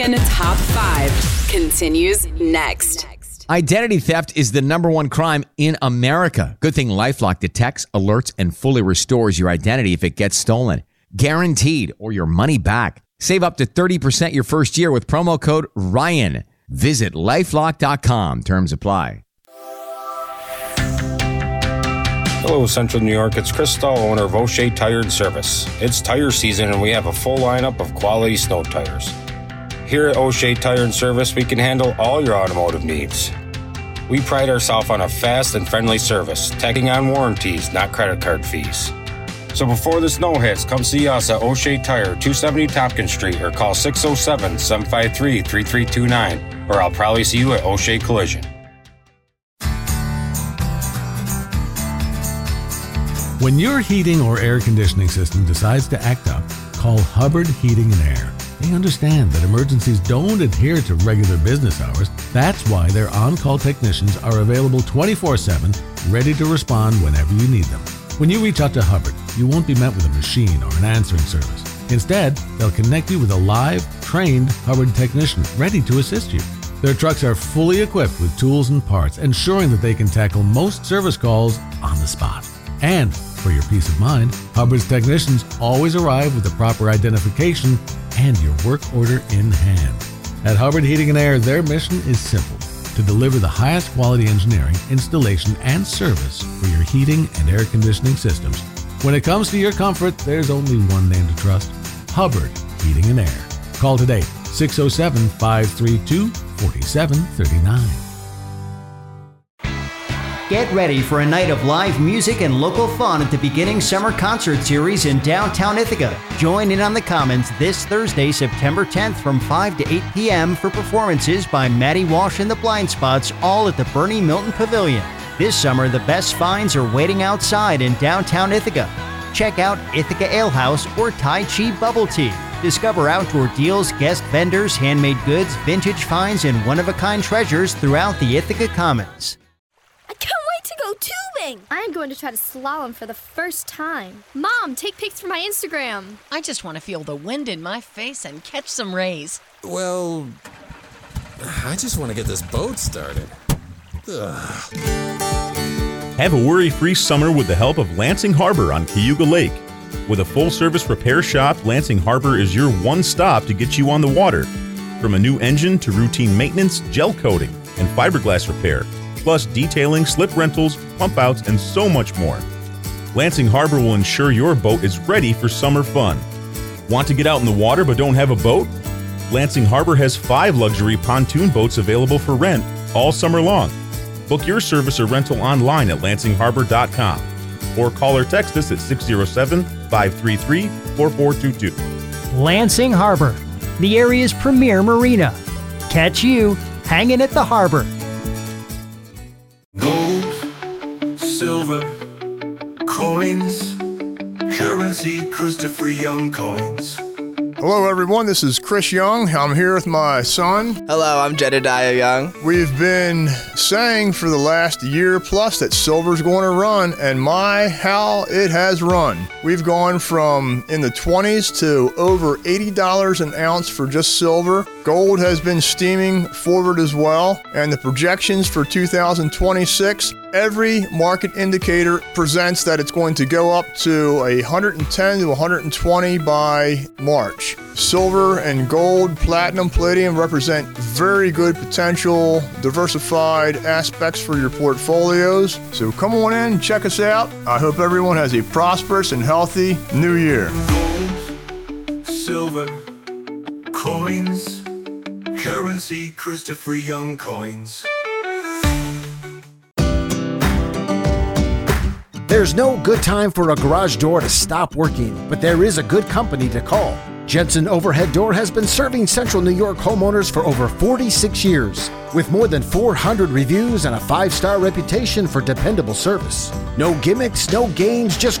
Weekend Top 5 continues next. Identity theft is the number one crime in America. Good thing LifeLock detects, alerts, and fully restores your identity if it gets stolen. Guaranteed, or your money back. Save up to 30% your first year with promo code Ryan. Visit LifeLock.com. Terms apply. Hello, Central New York. It's Chris Stahl, owner of O'Shea Tire and Service. It's tire season, and we have a full lineup of quality snow tires. Here at O'Shea Tire and Service, we can handle all your automotive needs. We pride ourselves on a fast and friendly service, tacking on warranties, not credit card fees. So before the snow hits, come see us at O'Shea Tire, 270 Tompkins Street, or call 607-753-3329, or I'll probably see you at O'Shea Collision. When your heating or air conditioning system decides to act up, call Hubbard Heating and Air. They understand that emergencies don't adhere to regular business hours. That's why their on-call technicians are available 24/7, ready to respond whenever you need them. When you reach out to Hubbard, you won't be met with a machine or an answering service. Instead, they'll connect you with a live, trained Hubbard technician ready to assist you. Their trucks are fully equipped with tools and parts, ensuring that they can tackle most service calls on the spot. And for your peace of mind, Hubbard's technicians always arrive with the proper identification and your work order in hand. At Hubbard Heating and Air, their mission is simple: to deliver the highest quality engineering, installation, and service for your heating and air conditioning systems. When it comes to your comfort, there's only one name to trust: Hubbard Heating and Air. Call today, 607-532-4739. Get ready for a night of live music and local fun at the Beginning Summer Concert Series in downtown Ithaca. Join in on the Commons this Thursday, September 10th from 5 to 8 p.m. for performances by Maddie Walsh and the Blind Spots, all at the Bernie Milton Pavilion. This summer, the best finds are waiting outside in downtown Ithaca. Check out Ithaca Ale House or Tai Chi Bubble Tea. Discover outdoor deals, guest vendors, handmade goods, vintage finds, and one-of-a-kind treasures throughout the Ithaca Commons. I can't wait to go tubing! I'm going to try to slalom for the first time. Mom, take pics for my Instagram. I just want to feel the wind in my face and catch some rays. Well, I just want to get this boat started. Ugh. Have a worry-free summer with the help of Lansing Harbor on Cayuga Lake. With a full-service repair shop, Lansing Harbor is your one stop to get you on the water. From a new engine to routine maintenance, gel coating, and fiberglass repair, plus detailing, slip rentals, pump outs, and so much more. Lansing Harbor will ensure your boat is ready for summer fun. Want to get out in the water but don't have a boat? Lansing Harbor has 5 luxury pontoon boats available for rent all summer long. Book your service or rental online at LansingHarbor.com or call or text us at 607-533-4422. Lansing Harbor, the area's premier marina. Catch you hanging at the harbor. Gold, silver, coins, currency, Christopher Young coins. Hello everyone, this is Chris Young. I'm here with my son. Hello, I'm Jedediah Young. We've been saying for the last year plus that silver's going to run, and my, how it has run. We've gone from in the 20s to over $80 an ounce for just silver. Gold has been steaming forward as well, and the projections for 2026, every market indicator presents that it's going to go up to 110 to 120 by March. Silver and gold, platinum, palladium represent very good potential diversified aspects for your portfolios. So come on in, check us out. I hope everyone has a prosperous and healthy new year. Gold, silver, coins, currency, Christopher Young coins. There's no good time for a garage door to stop working, but there is a good company to call. Jensen Overhead Door has been serving Central New York homeowners for over 46 years, with more than 400 reviews and a 5-star reputation for dependable service. No gimmicks, no games, just